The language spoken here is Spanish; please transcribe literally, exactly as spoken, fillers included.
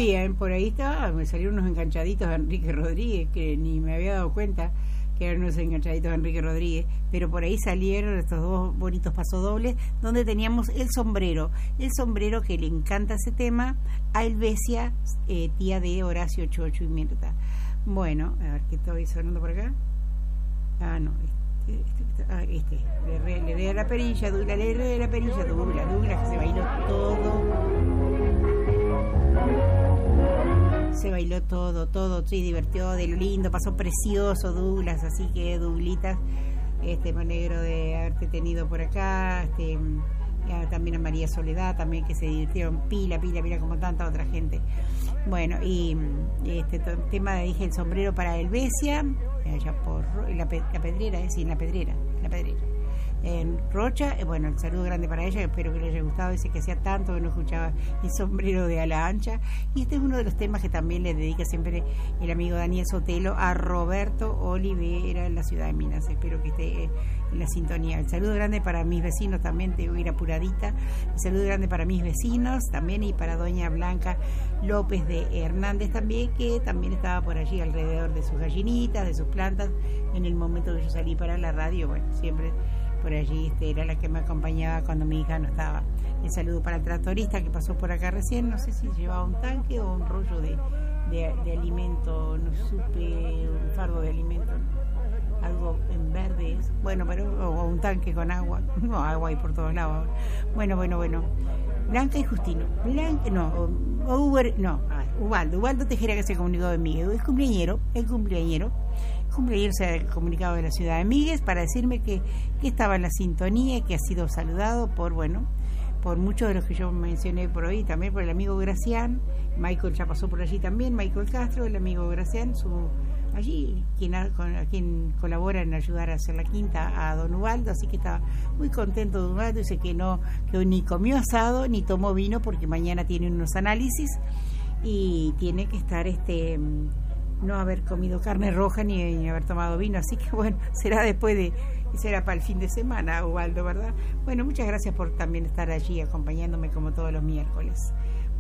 Bien, por ahí estaba, me salieron unos enganchaditos de Enrique Rodríguez, que ni me había dado cuenta que eran unos enganchaditos de Enrique Rodríguez, pero por ahí salieron estos dos bonitos pasodobles, donde teníamos El Sombrero, el sombrero que le encanta ese tema, a Helvecia, eh, tía de Horacio Chocho y Mirta. Bueno, a ver, ¿qué estoy sonando por acá? Ah, no, este, este, ah, este, le re, le re a la perilla, Douglas, le re a la perilla, Douglas, Douglas, que se bailó todo. Se bailó todo, todo, se divirtió de lo lindo, pasó precioso Douglas, así que Douglitas, este, me alegro de haberte tenido por acá, este, también a María Soledad, también que se divirtieron pila, pila, pila, como tanta otra gente. Bueno, y este tema, dije, El Sombrero para Helvecia, allá por la, la Pedrera, es decir, en la Pedrera, la Pedrera. En Rocha, eh, bueno, el saludo grande para ella, espero que le haya gustado, dice que hacía tanto que no escuchaba El Sombrero de Ala Ancha, y este es uno de los temas que también le dedica siempre el amigo Daniel Sotelo a Roberto Olivera en la ciudad de Minas, espero que esté en la sintonía. El saludo grande para mis vecinos también, te voy a ir apuradita, el saludo grande para mis vecinos también, y para doña Blanca López de Hernández también, que también estaba por allí alrededor de sus gallinitas, de sus plantas, en el momento que yo salí para la radio, bueno, siempre por allí este, era la que me acompañaba cuando mi hija no estaba. El saludo para el tractorista que pasó por acá recién, no sé si llevaba un tanque o un rollo de, de, de alimento, no supe, un fardo de alimento, algo en verde, bueno, pero o un tanque con agua, no, agua hay por todos lados. Bueno, bueno, bueno. Blanca y Justino, Blanca, no, o, Uber, no, ah, Ubaldo, Ubaldo Tejera, que se comunicó conmigo, el cumpleañero, el cumpleañero, cumpleañero se ha comunicado de la ciudad de Migues para decirme que, que estaba en la sintonía y que ha sido saludado por, bueno, por muchos de los que yo mencioné por hoy, también por el amigo Gracián, Michael ya pasó por allí también, Michael Castro, el amigo Gracián, su allí, quien, a, con, a quien colabora en ayudar a hacer la quinta a don Ubaldo, así que estaba muy contento don Ubaldo, dice que no, que ni comió asado ni tomó vino porque mañana tiene unos análisis y tiene que estar este no haber comido carne roja ni, ni haber tomado vino, así que bueno, será después de, será para el fin de semana, Ubaldo, ¿verdad? Bueno, muchas gracias por también estar allí acompañándome como todos los miércoles.